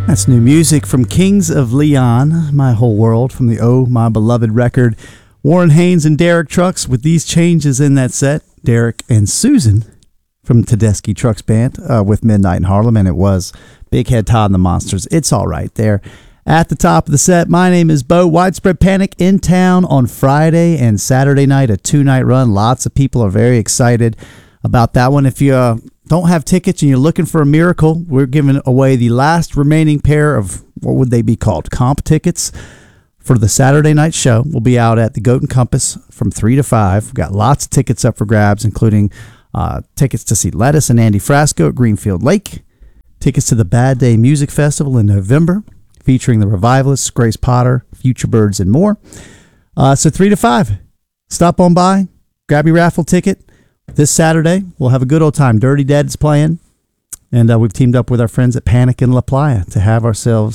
That's new music from Kings of Leon, My Whole World, from the Oh My Beloved record. Warren Haynes and Derek Trucks with these changes in that set. Derek and Susan from Tedeschi Trucks Band with Midnight in Harlem, and it was Big Head Todd and the Monsters. It's all right there. At the top of the set, my name is Bo. Widespread Panic in town on Friday and Saturday night, a 2-night run. Lots of people are very excited about that one. If you don't have tickets and you're looking for a miracle, we're giving away the last remaining pair of, what would they be called, comp tickets for the Saturday night show. We'll be out at the Goat and Compass from 3 to 5. We've got lots of tickets up for grabs, including tickets to see Lettuce and Andy Frasco at Greenfield Lake, tickets to the Bad Day Music Festival in November, featuring the Revivalists, Grace Potter, Future Birds, and more. So 3 to 5. Stop on by, grab your raffle ticket. This Saturday, we'll have a good old time. Dirty Dead's playing, and we've teamed up with our friends at Panic in La Playa to have ourselves